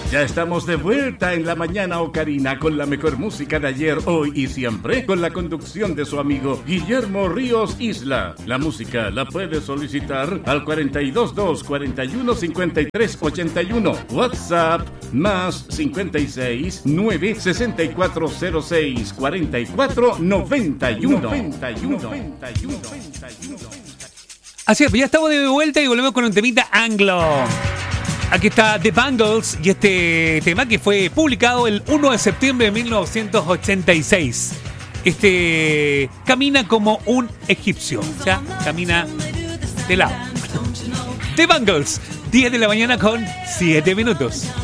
Ya estamos de vuelta en la mañana ocarina con la mejor música de ayer, hoy y siempre, con la conducción de su amigo Guillermo Ríos Isla. La música la puede solicitar al 422 41 53 81. WhatsApp más 56 9 6406 44 91. Así es, ya estamos de vuelta y volvemos con un temita anglo. Aquí está The Bangles y este tema que fue publicado el 1 de septiembre de 1986. Camina como un egipcio, o sea, camina de lado. The Bangles, 10 de la mañana con 7 minutos.